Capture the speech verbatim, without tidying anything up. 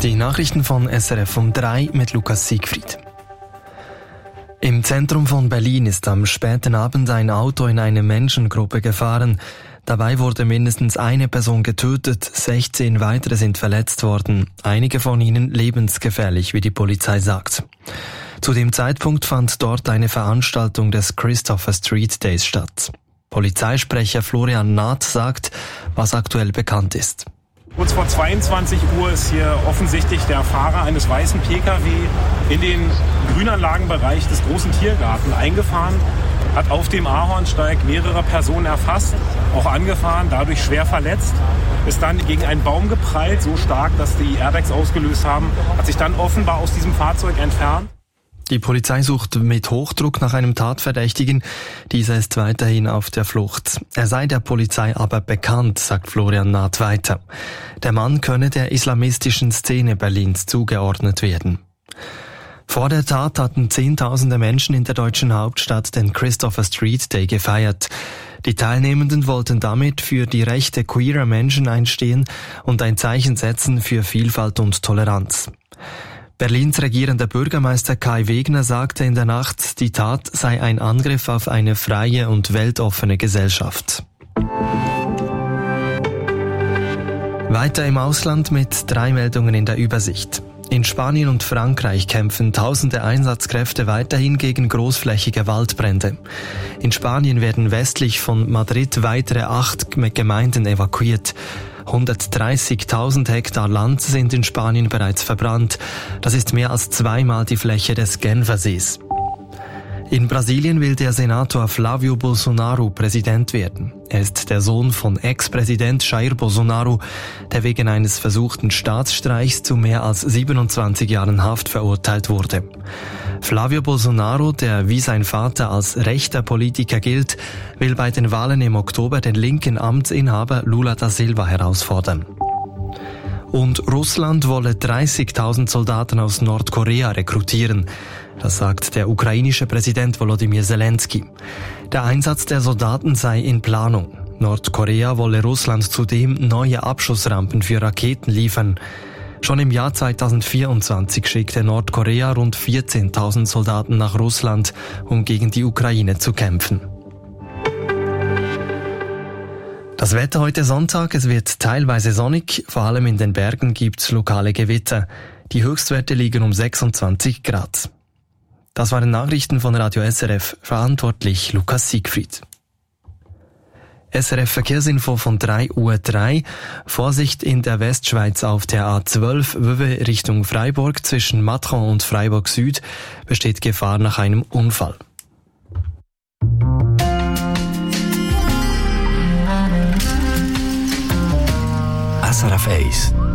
Die Nachrichten von S R F um drei mit Lukas Siegfried. Im Zentrum von Berlin ist am späten Abend ein Auto in eine Menschengruppe gefahren. Dabei wurde mindestens eine Person getötet, sechzehn weitere sind verletzt worden. Einige von ihnen lebensgefährlich, wie die Polizei sagt. Zu dem Zeitpunkt fand dort eine Veranstaltung des Christopher Street Days statt. Polizeisprecher Florian Naht sagt, was aktuell bekannt ist. Kurz vor zweiundzwanzig Uhr ist hier offensichtlich der Fahrer eines weißen P K W in den Grünanlagenbereich des großen Tiergarten eingefahren, hat auf dem Ahornsteig mehrere Personen erfasst, auch angefahren, dadurch schwer verletzt, ist dann gegen einen Baum geprallt, so stark, dass die Airbags ausgelöst haben, hat sich dann offenbar aus diesem Fahrzeug entfernt. Die Polizei sucht mit Hochdruck nach einem Tatverdächtigen. Dieser ist weiterhin auf der Flucht. Er sei der Polizei aber bekannt, sagt Florian Naht weiter. Der Mann könne der islamistischen Szene Berlins zugeordnet werden. Vor der Tat hatten Zehntausende Menschen in der deutschen Hauptstadt den Christopher Street Day gefeiert. Die Teilnehmenden wollten damit für die Rechte queerer Menschen einstehen und ein Zeichen setzen für Vielfalt und Toleranz. Berlins regierender Bürgermeister Kai Wegner sagte in der Nacht, die Tat sei ein Angriff auf eine freie und weltoffene Gesellschaft. Weiter im Ausland mit drei Meldungen in der Übersicht. In Spanien und Frankreich kämpfen tausende Einsatzkräfte weiterhin gegen großflächige Waldbrände. In Spanien werden westlich von Madrid weitere acht Gemeinden evakuiert. hundertdreißigtausend Hektar Land sind in Spanien bereits verbrannt. Das ist mehr als zweimal die Fläche des Genfersees. In Brasilien will der Senator Flávio Bolsonaro Präsident werden. Er ist der Sohn von Ex-Präsident Jair Bolsonaro, der wegen eines versuchten Staatsstreichs zu mehr als siebenundzwanzig Jahren Haft verurteilt wurde. Flávio Bolsonaro, der wie sein Vater als rechter Politiker gilt, will bei den Wahlen im Oktober den linken Amtsinhaber Lula da Silva herausfordern. Und Russland wolle dreißigtausend Soldaten aus Nordkorea rekrutieren. Das sagt der ukrainische Präsident Volodymyr Zelensky. Der Einsatz der Soldaten sei in Planung. Nordkorea wolle Russland zudem neue Abschussrampen für Raketen liefern. Schon im Jahr zweitausendvierundzwanzig schickte Nordkorea rund vierzehntausend Soldaten nach Russland, um gegen die Ukraine zu kämpfen. Das Wetter heute Sonntag, es wird teilweise sonnig, vor allem in den Bergen gibt's lokale Gewitter. Die Höchstwerte liegen um sechsundzwanzig Grad. Das waren Nachrichten von Radio S R F, verantwortlich Lukas Siegfried. S R F Verkehrsinfo von drei Uhr drei. Vorsicht in der Westschweiz auf der A zwölf Wöwe Richtung Freiburg zwischen Matron und Freiburg Süd besteht Gefahr nach einem Unfall. S R F eins